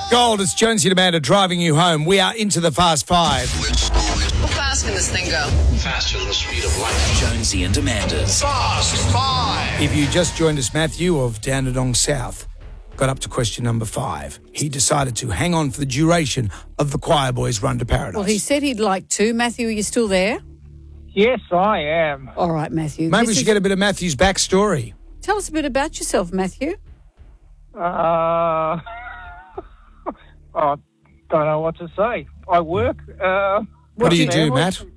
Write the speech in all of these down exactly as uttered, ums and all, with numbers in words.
Gold, it's Jonesy and Amanda driving you home. We are into the Fast Five. How fast can this thing go? Faster than the speed of light. Jonesy and Amanda's Fast Five. If you just joined us, Matthew of Dandenong South got up to question number five. He decided to hang on for the duration of the Choir Boys' Run to Paradise. Well, he said he'd like to. Matthew, are you still there? Yes, I am. All right, Matthew. Maybe this we should is- get a bit of Matthew's backstory. Tell us a bit about yourself, Matthew. Uh, I don't know what to say. I work. Uh, What do you do, family, Matt?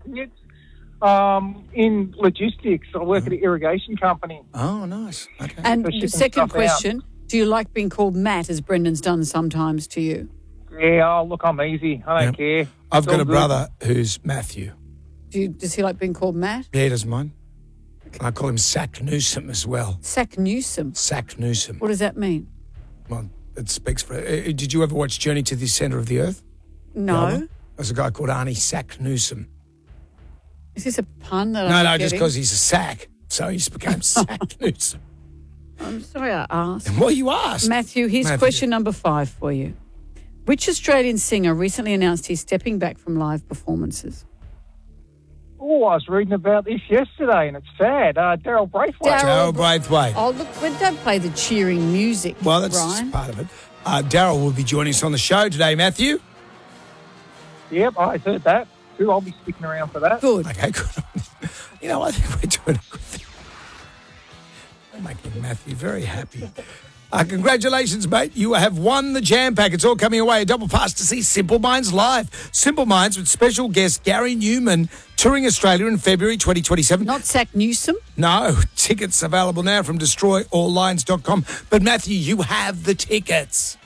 Um, in logistics. I work at an irrigation company. Oh, nice. Okay. And For the shipping second stuff out. question, do you like being called Matt, as Brendan's done sometimes to you? Yeah, oh, look, I'm easy. I don't Yep. care. I've It's got all a good. brother who's Matthew. Do you, does he like being called Matt? Yeah, he doesn't mind. I call him Sack Newsom as well. Sack Newsom. Sack Newsom. What does that mean? Well, it speaks for... Uh, did you ever watch Journey to the Centre of the Earth? No. There's a guy called Arnie Sack Newsom. Is this a pun that No, I'm no, getting? just because he's a sack. So he just became Sack Newsom. I'm sorry I asked. And what you asked? Matthew, here's Matthew. question number five for you. Which Australian singer recently announced he's stepping back from live performances? Oh, I was reading about this yesterday, and it's sad. Uh, Daryl Braithwaite. Darryl- Daryl Braithwaite. Oh, look, well, don't play the cheering music, Well, that's Brian. part of it. Uh, Daryl will be joining us on the show today, Matthew. Yep, I heard that too. I'll be sticking around for that. Good. Okay, good. You know, I think we're doing a good thing. We're making Matthew very happy. Uh, congratulations, mate. You have won the Jam Pack. It's all coming away. A double pass to see Simple Minds live. Simple Minds with special guest Gary Newman touring Australia in February twenty twenty-seven. Not Sack Newsom. No, tickets available now from destroy all lines dot com. But, Matthew, you have the tickets.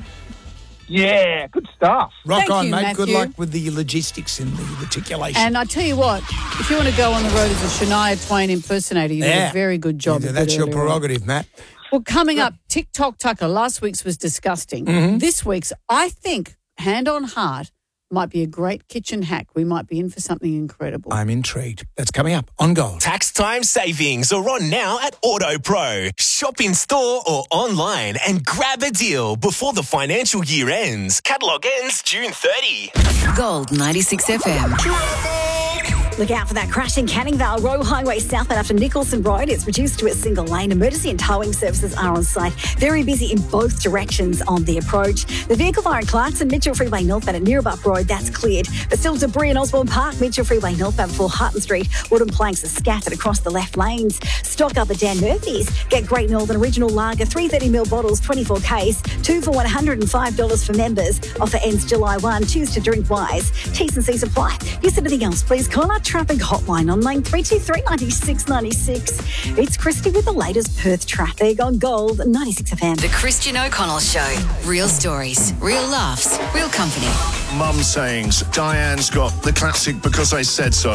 Yeah, good stuff. Rock Thank on, you, mate. Good Matthew. luck with the logistics and the reticulation. And I tell you what, if you want to go on the road as a Shania Twain impersonator, you did Yeah. a very good job. Yeah, a bit that's your earlier on. prerogative, Matt. Well, coming up, TikTok Tucker. Last week's was disgusting. Mm-hmm. This week's, I think, hand on heart, might be a great kitchen hack. We might be in for something incredible. I'm intrigued. That's coming up on Gold. Tax Time Savings are on now at AutoPro. Shop in store or online and grab a deal before the financial year ends. Catalogue ends June thirtieth. Gold ninety-six F M. Look out for that crash in Canning Vale Road Highway southbound after Nicholson Road. It's reduced to a single lane. Emergency and towing services are on site. Very busy in both directions on the approach. The vehicle fire in Clarkson, Mitchell Freeway northbound at Neerabup Road, that's cleared. But still debris in Osborne Park, Mitchell Freeway northbound before Harton Street. Wooden planks are scattered across the left lanes. Stock up at Dan Murphy's. Get Great Northern Original Lager, three thirty mil bottles, twenty-four Ks, two for one hundred five dollars for members. Offer ends July first. Choose to drink wise. T's and C's apply. If there's anything else, please call our traffic hotline on line three two three, nine six nine six. It's Christy with the latest Perth traffic on Gold ninety-six F M. The Christian O'Connell Show. Real stories, real laughs, real company. Mum sayings. Diane's got the classic because I said so.